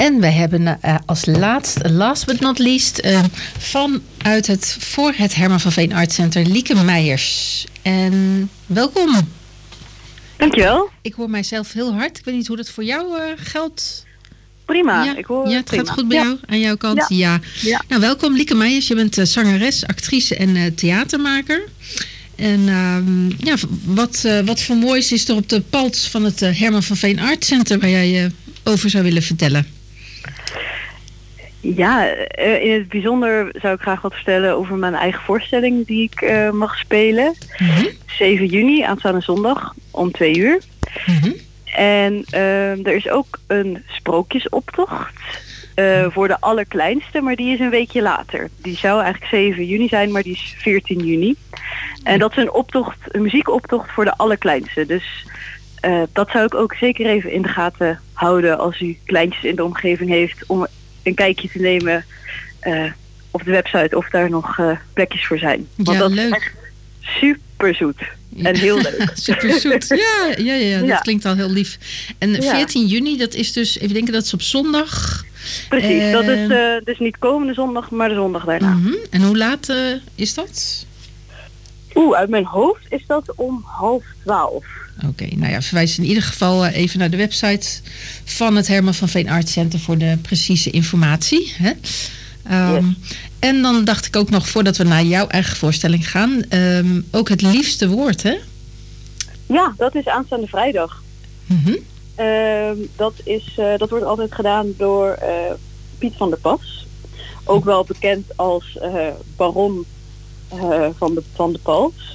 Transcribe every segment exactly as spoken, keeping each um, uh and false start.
En we hebben uh, als laatst, last but not least, uh, vanuit het voor het Herman van Veen Art Center, Lieke Meijers. En welkom. Dankjewel. Ik hoor mijzelf heel hard. Ik weet niet hoe dat voor jou uh, geldt. Prima. Ja, ik hoor ja het prima. gaat goed bij ja. jou, aan jouw kant? Ja. ja. ja. Nou, welkom Lieke Meijers. Je bent uh, zangeres, actrice en uh, theatermaker. En uh, ja, wat, uh, wat voor moois is er op de palt van het uh, Herman van Veen Art Center waar jij je uh, over zou willen vertellen? Ja, uh, in het bijzonder zou ik graag wat vertellen over mijn eigen voorstelling die ik uh, mag spelen. Mm-hmm. zeven juni, aanstaande zondag, om twee uur. Mm-hmm. En uh, er is ook een sprookjesoptocht uh, voor de allerkleinste, maar die is een weekje later. Die zou eigenlijk zeven juni zijn, maar die is veertien juni. En dat is een optocht, een muziekoptocht voor de allerkleinste. Dus uh, dat zou ik ook zeker even in de gaten houden als u kleintjes in de omgeving heeft, om een kijkje te nemen uh, op de website of daar nog uh, plekjes voor zijn. Want ja, dat leuk. is echt super zoet. En heel leuk. Super zoet. Ja, ja, ja, dat ja. klinkt al heel lief. En veertien juni, dat is dus, even denken, dat is op zondag. Precies, uh, dat is uh, dus niet komende zondag, maar de zondag daarna. Uh-huh. En hoe laat uh, is dat? Oeh, uit mijn hoofd is dat om half twaalf. Oké, okay, nou ja, verwijs in ieder geval uh, even naar de website van het Herman van Veen Art Center voor de precieze informatie. Hè? Um, yes. En dan dacht ik ook nog, voordat we naar jouw eigen voorstelling gaan, um, ook het liefste woord, hè? Ja, dat is aanstaande vrijdag. Mm-hmm. Uh, dat, is, uh, dat wordt altijd gedaan door uh, Piet van der Pas. Ook wel bekend als uh, baron uh, van, de, van de Pals.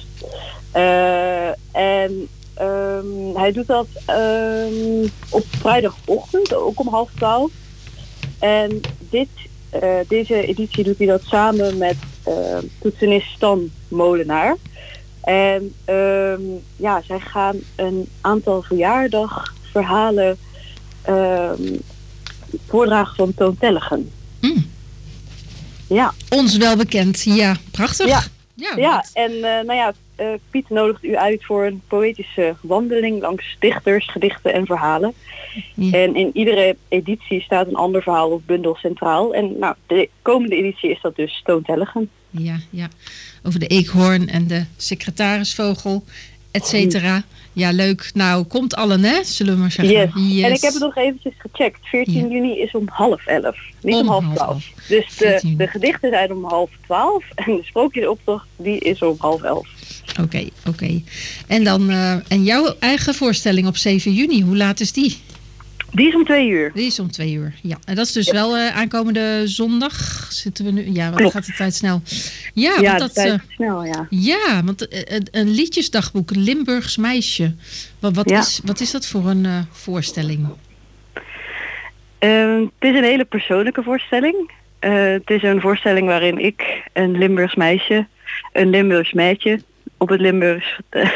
Uh, en um, hij doet dat um, op vrijdagochtend, ook om half twaalf. En dit Uh, deze editie doet hij dat samen met uh, toetsenist Stan Molenaar. En um, ja, zij gaan een aantal verjaardagverhalen um, voordragen van Toon Tellegen. Mm. Ja. Ons wel bekend, ja. Prachtig. Ja, ja, ja. En uh, nou ja, uh, Piet nodigt u uit voor een poëtische wandeling langs dichters, gedichten en verhalen. Ja. En in iedere editie staat een ander verhaal of bundel centraal. En nou, de komende editie is dat dus Toon Tellegen. Ja, ja. Over de eekhoorn en de secretarisvogel, et cetera. Ja, leuk. Nou, komt allen, hè? Zullen we maar zeggen. Yes. Yes. En ik heb het nog eventjes gecheckt. veertien ja. juni is om half elf. Niet om, om half twaalf. Dus de, de gedichten zijn om half twaalf. En de sprookjesoptocht, die is om half elf. Oké, okay, oké. Okay. En dan, uh, en jouw eigen voorstelling op zeven juni, hoe laat is die? Die is om twee uur. Die is om twee uur, ja. En dat is dus ja. wel uh, aankomende zondag zitten we nu. Ja, wat gaat de tijd snel? Ja, ja want dat, de tijd uh, snel, ja. Ja, want uh, een liedjesdagboek, een Limburgs meisje. Wat, wat, ja. is, wat is dat voor een uh, voorstelling? Uh, het is een hele persoonlijke voorstelling. Uh, het is een voorstelling waarin ik, een Limburgs meisje, een Limburgs meisje, op het Limburgs uh,